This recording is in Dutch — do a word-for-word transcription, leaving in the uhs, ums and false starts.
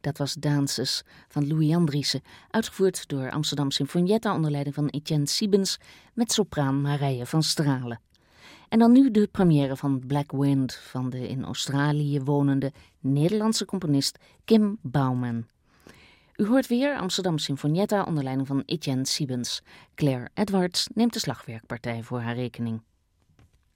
Dat was Dances van Louis Andriessen, uitgevoerd door Amsterdam Sinfonietta onder leiding van Etienne Siebens met sopraan Marije van Stralen. En dan nu de première van Black Wind van de in Australië wonende Nederlandse componist Kim Bouwman. U hoort weer Amsterdam Sinfonietta onder leiding van Etienne Siebens. Claire Edwards neemt de slagwerkpartij voor haar rekening.